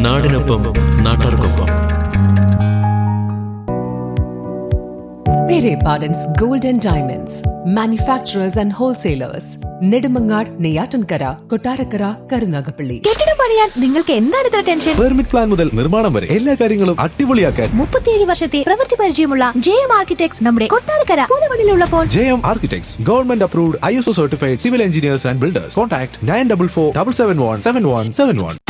നാടിനൊപ്പം നാട്ടാർക്കൊപ്പം. Pere Pardon's Gold and Diamonds, manufacturers and wholesalers. Nedumangad, Neyyattinkara, Kottarakkara, Karunagappally. കെട്ടിടം പണിയാൻ നിങ്ങൾക്ക് എന്താണ് ഇത്ര ടെൻഷൻ? പെർമിറ്റ് പ്ലാൻ മുതൽ നിർമ്മാണം വരെ എല്ലാ കാര്യങ്ങളും അടിപൊളിയാക്കാൻ 37 വർഷത്തെ പ്രവൃത്തി പരിചയമുള്ള JM ആർക്കിടെക്ട്സ് നമ്മുടെ Kottarakkara പൂനമണിലുള്ളപ്പോൾ. JM Architects, Government Approved, ISO Certified Civil Engineers and Builders. Contact 9447717171.